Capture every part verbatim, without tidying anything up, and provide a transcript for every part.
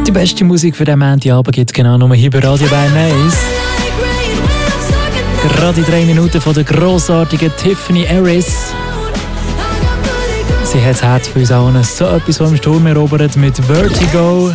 Die beste Musik für den Montagabend gibt es genau nur hier bei Radio Bern eins. Gerade in drei Minuten von der grossartigen Tiffany Harris. Sie hat das Herz für uns allen so etwas, was im Sturm erobert mit Vertigo.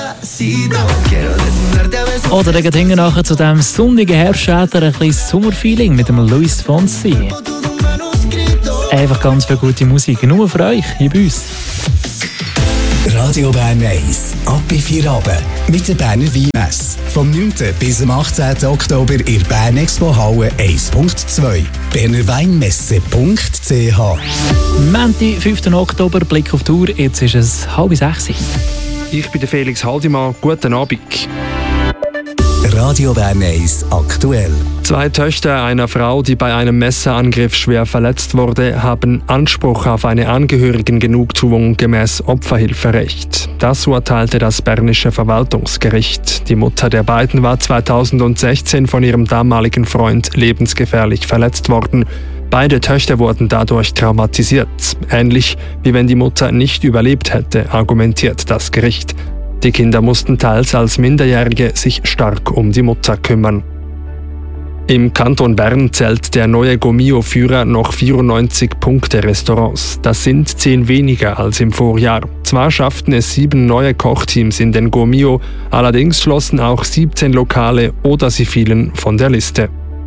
Oder dann hinten nachher zu diesem sonnigen Herbstwetter ein kleines Sommerfeeling mit dem Luis Fonsi. Einfach ganz viel gute Musik, nur für euch, hier bei uns. Radio Bern eins, ab in vier Abend mit der Berner Weinmesse. Vom neunten bis zum achtzehnten Oktober in der Bern Expo Halle eins Punkt zwei. berner weinmesse punkt c h. Montag, fünften Oktober, Blick auf die Uhr, jetzt ist es halb sechs. Ich bin der Felix Haldimann, guten Abend. Radio Bern eins aktuell. Zwei Töchter einer Frau, die bei einem Messerangriff schwer verletzt wurde, haben Anspruch auf eine Angehörigengenugtuung gemäß Opferhilferecht. Das urteilte das Bernische Verwaltungsgericht. Die Mutter der beiden war zweitausendsechzehn von ihrem damaligen Freund lebensgefährlich verletzt worden. Beide Töchter wurden dadurch traumatisiert. Ähnlich wie wenn die Mutter nicht überlebt hätte, argumentiert das Gericht. Die Kinder mussten teils als Minderjährige sich stark um die Mutter kümmern. Im Kanton Bern zählt der neue Gomio-Führer noch vierundneunzig Punkte-Restaurants. Das sind zehn weniger als im Vorjahr. Zwar schafften es sieben neue Kochteams in den Gomio, allerdings schlossen auch siebzehn Lokale oder sie fielen von der Liste.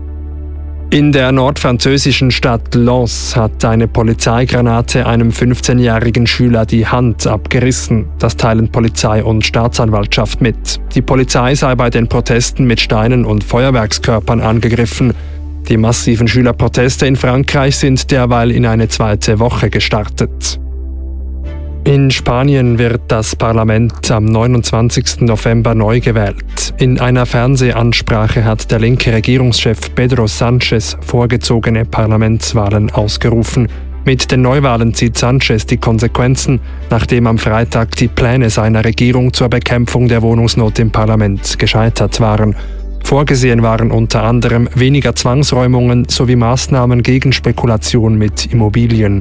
In der nordfranzösischen Stadt Lens hat eine Polizeigranate einem fünfzehnjährigen Schüler die Hand abgerissen. Das teilen Polizei und Staatsanwaltschaft mit. Die Polizei sei bei den Protesten mit Steinen und Feuerwerkskörpern angegriffen. Die massiven Schülerproteste in Frankreich sind derweil in eine zweite Woche gestartet. In Spanien wird das Parlament am neunundzwanzigsten November neu gewählt. In einer Fernsehansprache hat der linke Regierungschef Pedro Sánchez vorgezogene Parlamentswahlen ausgerufen. Mit den Neuwahlen zieht Sánchez die Konsequenzen, nachdem am Freitag die Pläne seiner Regierung zur Bekämpfung der Wohnungsnot im Parlament gescheitert waren. Vorgesehen waren unter anderem weniger Zwangsräumungen sowie Maßnahmen gegen Spekulation mit Immobilien.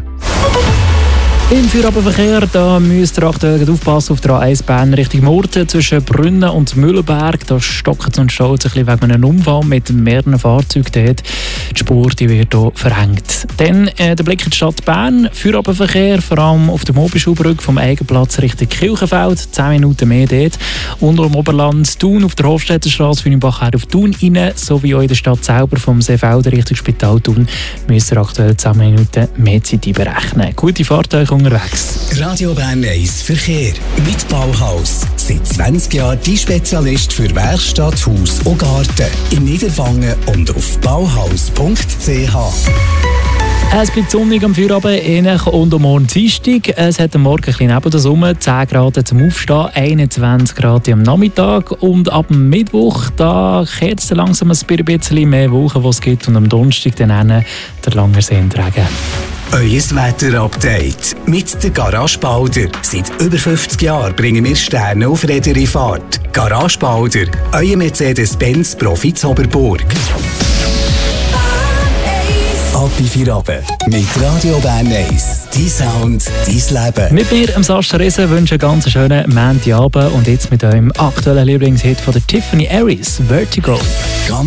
Im Feierabendverkehr, da müsst ihr aktuell aufpassen auf der A eins Bern Richtung Murten zwischen Brünnen und Mühlenberg. Da stockt es und staut sich ein bisschen wegen einem Unfall mit mehreren Fahrzeugen dort. Die Spur die wird hier verhängt. Dann äh, der Blick in die Stadt Bern. Feierabendverkehr, vor allem auf der Mobischulbrücke vom Eigenplatz Richtung Kirchenfeld. zehn Minuten mehr dort. Und im Oberland Thun auf der Hofstettenstraße von Bachher auf Thun rein, sowie auch in der Stadt selber vom Seefelder Richtung Spital Thun müsst ihr aktuell zehn Minuten mehr Zeit berechnen. Gute Fahrt euch unterwegs. Radio Bern eins Verkehr mit Bauhaus. Seit zwanzig Jahren die Spezialist für Werkstatt, Haus und Garten. In Niederwangen und auf bauhaus punkt c h. Es bleibt sonnig am Feierabend ähnlich und am Morgen Dienstag. Es hat am Morgen ein bisschen neben der Sonne, zehn Grad zum Aufstehen, einundzwanzig Grad am Nachmittag. Und ab dem Mittwoch da kehrt es langsam ein bisschen mehr Wochen, was es gibt. Und am Donnerstag dann der lange Regen. Euer Wetterupdate mit der Garage Balder. Seit über fünfzig Jahren bringen wir Sterne auf Räder in Fahrt. Garage Balder, euer Mercedes-Benz Profi Zoberburg. Ab in vier Abend mit Radio Bern eins. Dein Sound, dein Leben. Mit mir, Sascha Riese, wünsche einen ganz schönen Montagabend und jetzt mit eurem aktuellen Lieblingshit von der Tiffany Harris, Vertigo.